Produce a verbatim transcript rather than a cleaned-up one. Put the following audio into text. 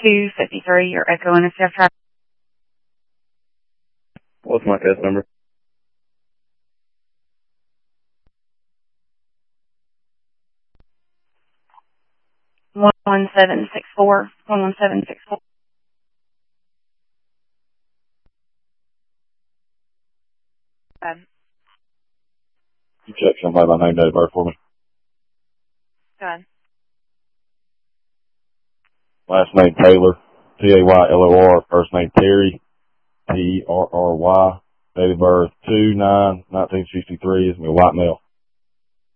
two fifty-three. You're echoing a self traffic. What's my case number? One one seven six four. One one seven six four. Um, You check somebody by name, date of birth for me. go ahead. Last name Taylor, T A Y L O R. First name Terry, T R R Y. Date of birth two nine nineteen sixty-three. Is me a white male.